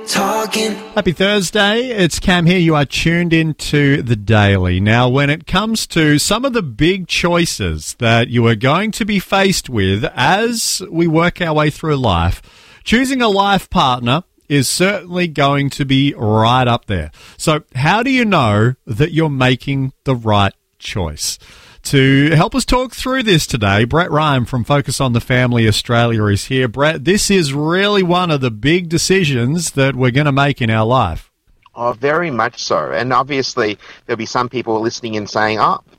talking. Happy Thursday, it's Cam here. You are tuned into The Daily. Now, when it comes to some of the big choices that you are going to be faced with as we work our way through life, choosing a life partner is certainly going to be right up there. So how do you know that you're making the right choice? To help us talk through this today, Brett Ryan from Focus on the Family Australia is here. Brett, this is really one of the big decisions that we're going to make in our life. Oh, very much so. And obviously, there'll be some people listening and saying,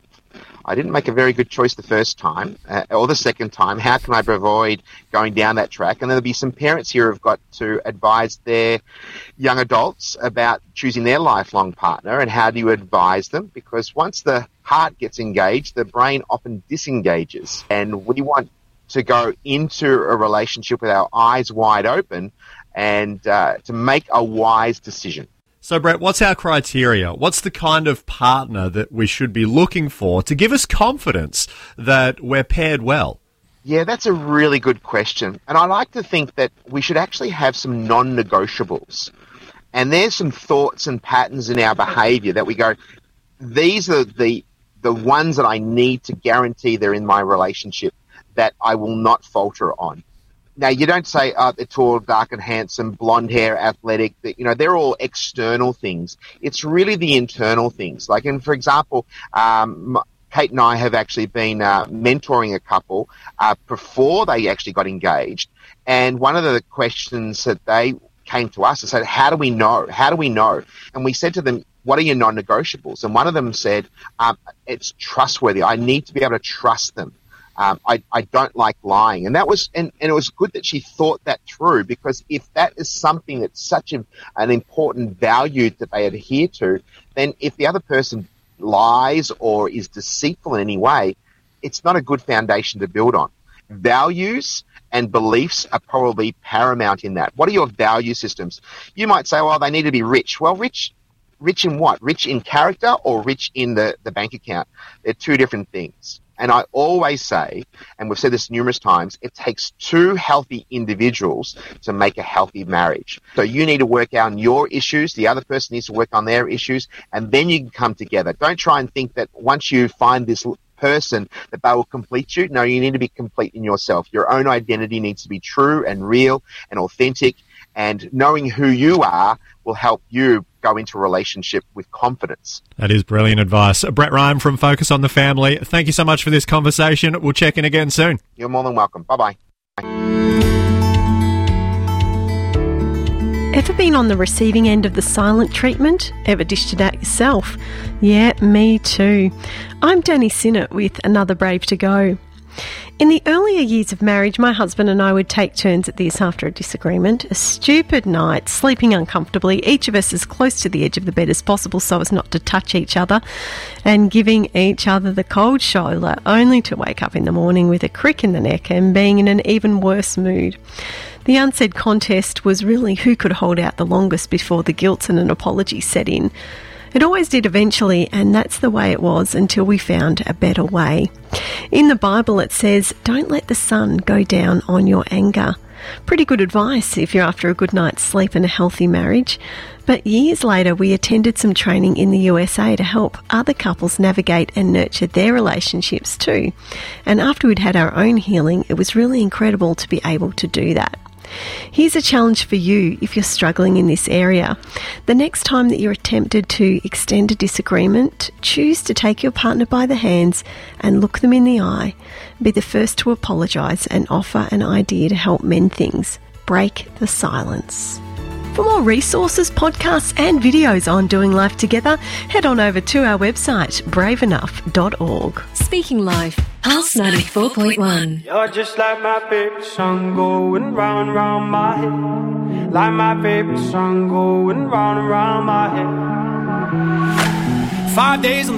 I didn't make a very good choice the first time or the second time. How can I avoid going down that track? And there'll be some parents here who've got to advise their young adults about choosing their lifelong partner, and how do you advise them? Because once the heart gets engaged, the brain often disengages. And we want to go into a relationship with our eyes wide open and to make a wise decision. So, Brett, what's our criteria? What's the kind of partner that we should be looking for to give us confidence that we're paired well? Yeah, that's a really good question. And I like to think that we should actually have some non-negotiables. And there's some thoughts and patterns in our behaviour that we go, these are the ones that I need to guarantee they're in my relationship that I will not falter on. Now, you don't say, they're tall, dark and handsome, blonde hair, athletic. They're all external things. It's really the internal things. Like, for example, Kate and I have actually been mentoring a couple before they actually got engaged. And one of the questions that they came to us and said, how do we know? How do we know? And we said to them, what are your non-negotiables? And one of them said, it's trustworthy. I need to be able to trust them. I don't like lying. And that was, and it was good that she thought that through, because if that is something that's such an important value that they adhere to, then if the other person lies or is deceitful in any way, it's not a good foundation to build on. Values and beliefs are probably paramount in that. What are your value systems? You might say, well, they need to be rich. Well, rich in what? Rich in character or rich in the bank account? They're two different things. And I always say, and we've said this numerous times, it takes two healthy individuals to make a healthy marriage. So you need to work out on your issues, the other person needs to work on their issues, and then you can come together. Don't try and think that once you find this person that they will complete you. No, you need to be complete in yourself. Your own identity needs to be true and real and authentic, and knowing who you are will help you go into a relationship with confidence. That is brilliant advice. Brett Ryan from Focus on the Family, thank you so much for this conversation. We'll check in again soon. You're more than welcome. Bye-bye. Ever been on the receiving end of the silent treatment? Ever dished it out yourself? Yeah, me too. I'm Danny Sinnott with Another Brave to Go. In the earlier years of marriage, my husband and I would take turns at this after a disagreement. A stupid night, sleeping uncomfortably, each of us as close to the edge of the bed as possible so as not to touch each other, and giving each other the cold shoulder, only to wake up in the morning with a crick in the neck and being in an even worse mood. The unsaid contest was really who could hold out the longest before the guilt and an apology set in. It always did eventually, and that's the way it was until we found a better way. In the Bible it says, don't let the sun go down on your anger. Pretty good advice if you're after a good night's sleep and a healthy marriage. But years later we attended some training in the USA to help other couples navigate and nurture their relationships too. And after we'd had our own healing, it was really incredible to be able to do that. Here's a challenge for you if you're struggling in this area. The next time that you're tempted to extend a disagreement, choose to take your partner by the hands and look them in the eye. Be the first to apologise and offer an idea to help mend things. Break the silence. For more resources, podcasts and videos on doing life together, head on over to our website, braveenough.org. Speaking Life, Pulse 94.1. You're just like my favorite song going round and round my head. Like my favorite song going round and round my head. 5 days on